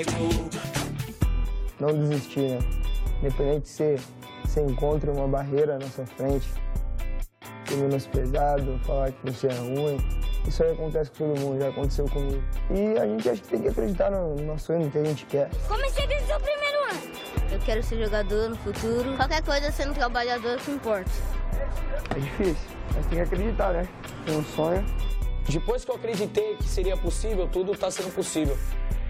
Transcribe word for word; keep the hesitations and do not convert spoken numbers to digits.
Não desistir, né? Independente se você encontra uma barreira na sua frente, ser menosprezado, falar que você é ruim, isso aí acontece com todo mundo, já aconteceu comigo. E a gente acha que tem que acreditar no nosso sonho, no que a gente quer. Comecei desde o primeiro ano. Eu quero ser jogador no futuro, qualquer coisa sendo trabalhador que importa. É difícil, mas tem que acreditar, né? Tem um sonho. Depois que eu acreditei que seria possível, tudo está sendo possível.